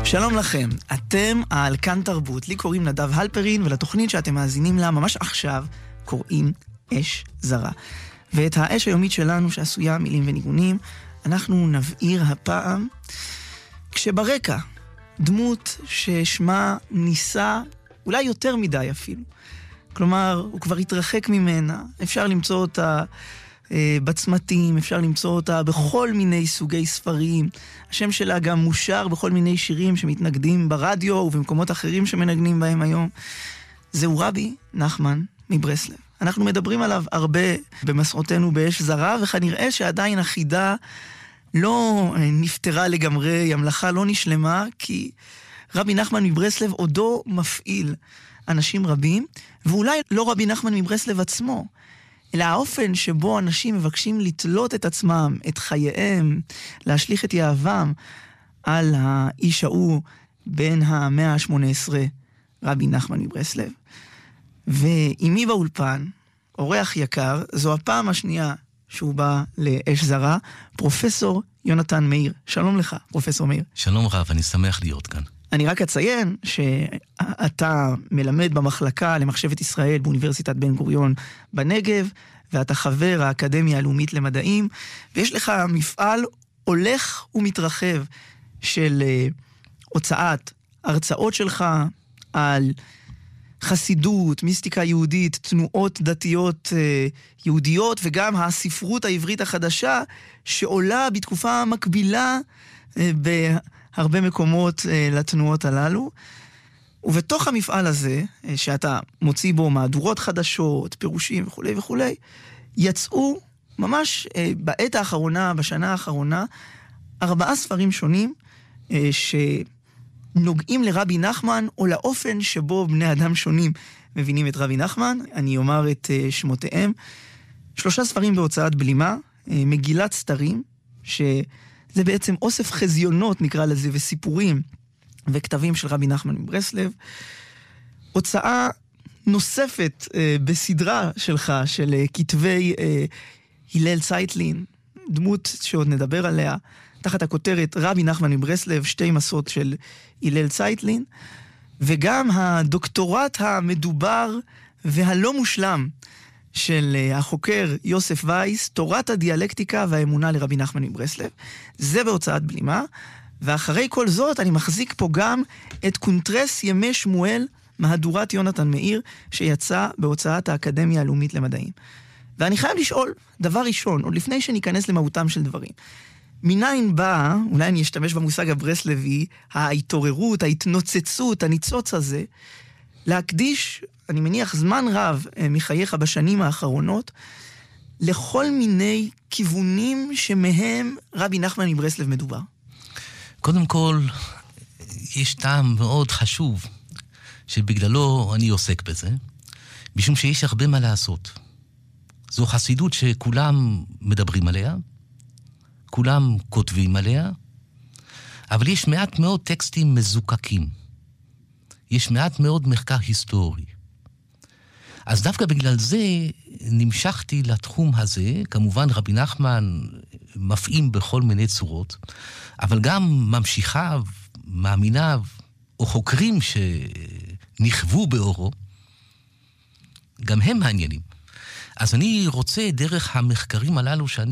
שלום לכם, אתם על כאן תרבות, לי קוראים נדב הלפרין, ולתוכנית שאתם מאזינים לה ממש עכשיו קוראים אש זרה. ואת האש היומית שלנו שעשויה מילים וניגונים, אנחנו נבעיר הפעם כשברקע דמות ששמה ניסה אולי יותר מדי אפילו. כלומר, הוא כבר התרחק ממנה, אפשר למצוא אותה בצמתים, אפשר למצוא אותה בכל מיני סוגי ספרים. השם שלה גם מושר בכל מיני שירים שמתנגדים ברדיו ובמקומות אחרים שמנגנים בהם היום. זהו רבי נחמן מברסלב. אנחנו מדברים עליו הרבה במסעותינו באש זרה, וכנראה שעדיין החידה לא נפתרה לגמרי, המלאכה לא נשלמה, כי רבי נחמן מברסלב עודו מפעיל אנשים רבים, ואולי לא רבי נחמן מברסלב עצמו, אלא האופן שבו אנשים מבקשים לתלות את עצמם, את חייהם, להשליך את יהבם על האיש ההוא בין המאה ה-18, רבי נחמן מברסלב. ועימי באולפן, אורח יקר, זו הפעם השנייה שהוא בא לאש זרה, פרופסור יונתן מאיר. שלום לך, פרופסור מאיר. שלום רב, אני שמח להיות כאן. אני רק אציין שאתה מלמד במחלקה למחשבת ישראל באוניברסיטת בן גוריון בנגב, ואתה חבר האקדמיה הלאומית למדעים, ויש לך מפעל הולך ומתרחב של הוצאת הרצאות שלך על חסידות, מיסטיקה יהודית, תנועות דתיות יהודיות, וגם הספרות העברית החדשה שעולה בתקופה מקבילה בהרבה מקומות לתנועות הללו. ובתוך המפעל הזה, שאתה מוציא בו מהדורות חדשות, פירושים וכו' וכו', יצאו ממש בעת האחרונה, בשנה האחרונה, 4 ספרים שונים שנוגעים לרבי נחמן, או לאופן שבו בני אדם שונים מבינים את רבי נחמן. אני אומר את שמותיהם. 3 ספרים בהוצאת בלימה, מגילת סתרים, שזה בעצם אוסף חזיונות נקרא לזה, וסיפורים וכתבים של רבי נחמן מברסלב. הוצאה נוספת בסדרה שלך, של כתבי הלל צייטלין, דמות שעוד נדבר עליה, תחת הכותרת רבי נחמן מברסלב, 2 מסות של הלל צייטלין, וגם הדוקטורט המדובר והלא מושלם של החוקר יוסף וייס, תורת הדיאלקטיקה והאמונה לרבי נחמן מברסלב. זה בהוצאת בלימה. ואחרי כל זאת אני מחזיק פה גם את קונטרס ימי שמואל, מהדורת יונתן מאיר, שיצא בהוצאת האקדמיה הלאומית למדעים. ואני חייב לשאול, דבר ראשון, עוד לפני שניכנס למהותם של דברים, מניין באה, אולי אני אשתמש במושג הברסלבי, ההתעוררות, ההתנוצצות, הניצוץ הזה, להקדיש, אני מניח, זמן רב מחייך בשנים האחרונות, לכל מיני כיוונים שמהם רבי נחמן מברסלב מדובר. קודם כל, יש טעם מאוד חשוב שבגללו אני עוסק בזה, משום שיש הרבה מה לעשות. זו חסידות שכולם מדברים עליה, כולם כותבים עליה, אבל יש מעט מאוד טקסטים מזוקקים. יש מעט מאוד מחקר היסטורי. אז דווקא בגלל זה נמשכתי לתחום הזה. כמובן רבי נחמן מפעים בכל מיני צורות, אבל גם ממשיכיו, מאמיניו, או חוקרים שנכוו באורו, גם הם מעניינים. אז אני רוצה דרך המחקרים הללו שאני